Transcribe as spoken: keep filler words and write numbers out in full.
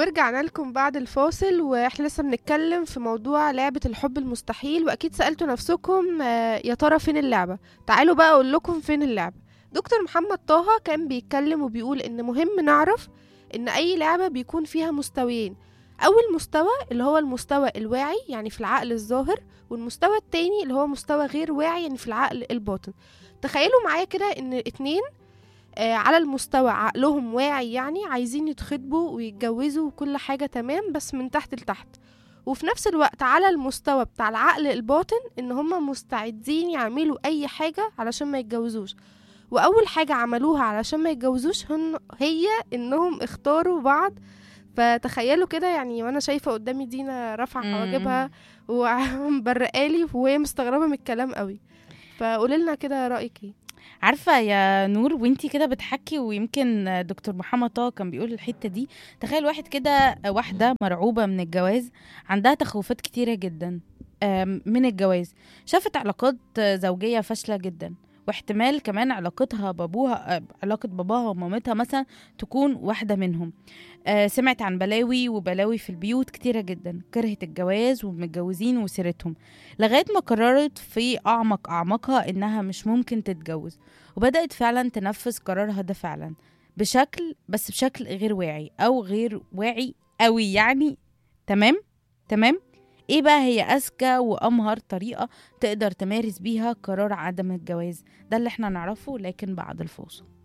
ورجعنا لكم بعد الفاصل، واحنا لسه بنتكلم في موضوع لعبة الحب المستحيل. واكيد سألتوا نفسكم آه، يا ترى فين اللعبة؟ تعالوا بقى اقول لكم فين اللعبة. دكتور محمد طه كان بيتكلم وبيقول ان مهم نعرف ان اي لعبة بيكون فيها مستويين. اول مستوى اللي هو المستوى الواعي يعني في العقل الظاهر، والمستوى التاني اللي هو مستوى غير واعي يعني في العقل الباطن. تخيلوا معايا كده ان اتنين آه، على المستوى عقلهم واعي، يعني عايزين يتخطبوا ويتجوزوا وكل حاجة تمام بس من تحت لتحت. وفي نفس الوقت على المستوى بتاع العقل الباطن ان هما مستعدين يعملوا اي حاجة علشان ما يتجوزوش. واول حاجة عملوها علشان ما يتجوزوش هن هي انهم اختاروا بعض. فتخيلوا كده، يعني وانا شايفة قدامي دينا رافعة حواجبها إمم. ومبرقالي وهي مستغربة من الكلام قوي. فقوليلنا كده رأيك ايه؟ عارفة يا نور، وانتي كده بتحكي ويمكن دكتور محمد طه كان بيقول الحتة دي. تخيل واحد كده، واحدة مرعوبة من الجواز، عندها تخوفات كتيرة جدا آم، من الجواز. شافت علاقات زوجية فاشلة جدا، واحتمال كمان علاقتها بابوها آه، علاقة باباها ومامتها مثلا تكون واحدة منهم. آه، سمعت عن بلاوي وبلاوي في البيوت كتيرة جدا، كرهت الجواز والمتجوزين وسيرتهم، لغاية ما قررت في أعمق أعمقها إنها مش ممكن تتجوز. وبدأت فعلا تنفذ قرارها ده فعلا، بشكل بس بشكل غير واعي أو غير واعي قوي يعني. تمام تمام. ايه بقى هي اذكى وامهر طريقة تقدر تمارس بيها قرار عدم الجواز؟ ده اللي احنا نعرفه، لكن بعد الفاصل.